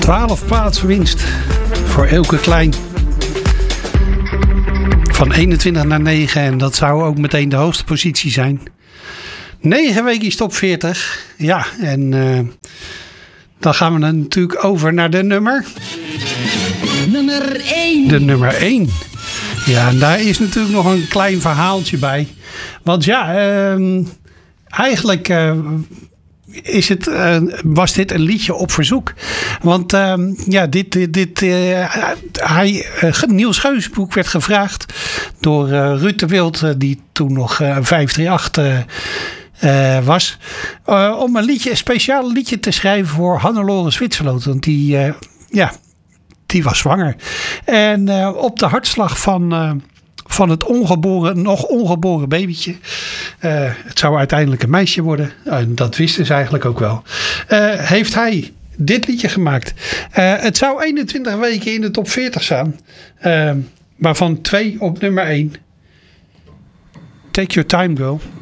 12 plaatsen winst voor Elke Klein. Van 21 naar 9 en dat zou ook meteen de hoogste positie zijn. 9 weken is top 40. Ja, en dan gaan we dan natuurlijk over naar de nummer 1. De nummer 1. Ja, en daar is natuurlijk nog een klein verhaaltje bij. Want ja, eigenlijk was dit een liedje op verzoek. Want Niels Geusbroek werd gevraagd door Ruud de Wild, die toen nog 538 was, om een speciaal liedje te schrijven voor Hannelore Zwitserloot. Want die was zwanger. En op de hartslag van het nog ongeboren babytje. Het zou uiteindelijk een meisje worden. En dat wisten ze eigenlijk ook wel. Heeft hij dit liedje gemaakt. Het zou 21 weken in de top 40 staan. Waarvan 2 op nummer 1. Take Your Time, Girl.